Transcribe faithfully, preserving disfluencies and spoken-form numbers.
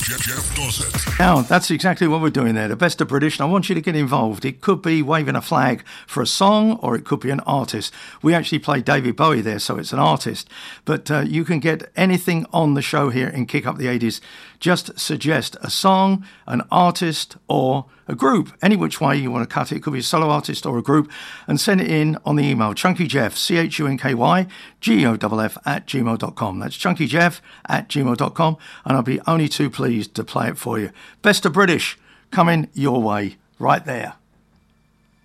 Jeff, Jeff Dossett. Now, that's exactly what we're doing there. The best of British, and I want you to get involved. It could be waving a flag for a song, or it could be an artist. We actually play David Bowie there, so it's an artist. But uh, you can get anything on the show here in Kick Up the eighties. Just suggest a song, an artist, or a group. Any which way you want to cut it. It could be a solo artist or a group. And send it in on the email, chunkyjeff, C H U N K Y, G O F F, at gmail dot com. That's chunkyjeff at gmail dot com. And I'll be only too pleased to play it for you. Best of British coming your way right there.